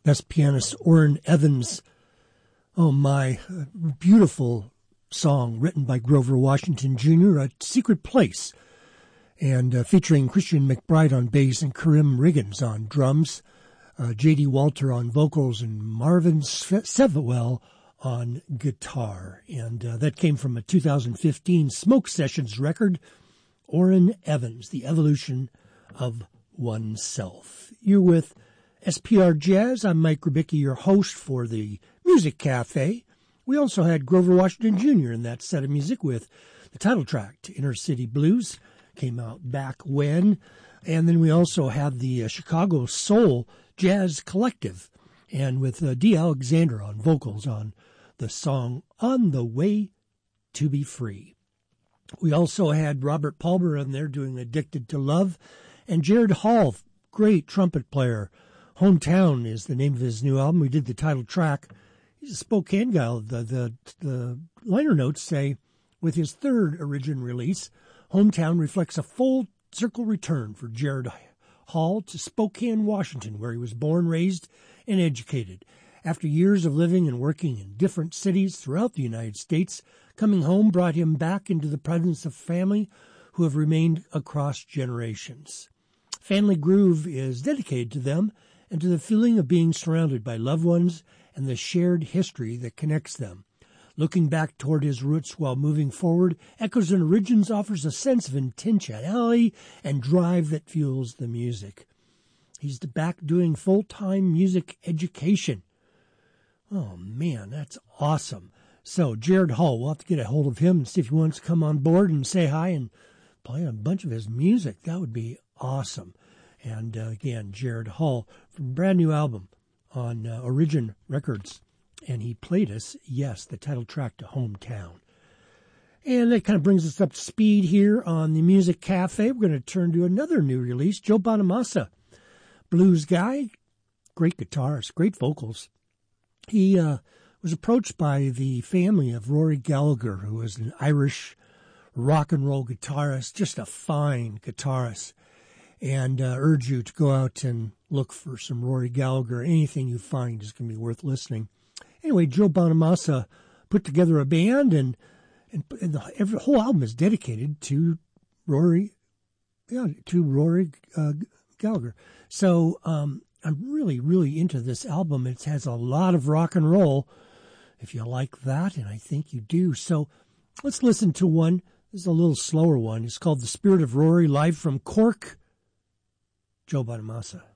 That's pianist Orrin Evans. Oh my, beautiful song written by Grover Washington Jr., A Secret Place, and featuring Christian McBride on bass and Karim Riggins on drums, J.D. Walter on vocals, and Marvin Sevewell on guitar. And that came from a 2015 Smoke Sessions record, Orrin Evans, The Evolution of Oneself. You're with SPR Jazz. I'm Mike Rubicki, your host for the Music Cafe. We also had Grover Washington Jr. in that set of music with the title track to Inner City Blues, came out back when. And then we also had the Chicago Soul Jazz Collective, and with Dee Alexander on vocals on the song On the Way to Be Free. We also had Robert Palmer in there doing Addicted to Love, and Jared Hall, great trumpet player. Hometown is the name of his new album. We did the title track. He's a Spokane guy. The liner notes say, with his third Origin release, Hometown reflects a full circle return for Jared Hall to Spokane, Washington, where he was born, raised, and educated. After years of living and working in different cities throughout the United States, coming home brought him back into the presence of family who have remained across generations. Family Groove is dedicated to them and to the feeling of being surrounded by loved ones and the shared history that connects them. Looking back toward his roots while moving forward, Echoes and Origins offers a sense of intentionality and drive that fuels the music. He's back doing full-time music education. Oh, man, that's awesome. So, Jared Hall, we'll have to get a hold of him and see if he wants to come on board and say hi and play a bunch of his music. That would be awesome. And again, Jared Hall from a brand new album on Origin Records. And he played us, yes, the title track to Hometown. And that kind of brings us up to speed here on the Music Cafe. We're going to turn to another new release, Joe Bonamassa, blues guy, great guitarist, great vocals. He was approached by the family of Rory Gallagher, who was an Irish rock and roll guitarist, just a fine guitarist, and urge you to go out and look for some Rory Gallagher. Anything you find is going to be worth listening. Anyway, Joe Bonamassa put together a band, and the whole album is dedicated to Rory Gallagher. So I'm really, really into this album. It has a lot of rock and roll, if you like that, and I think you do. So let's listen to one. This is a little slower one. It's called The Spirit of Rory, live from Cork. Joe Bonamassa.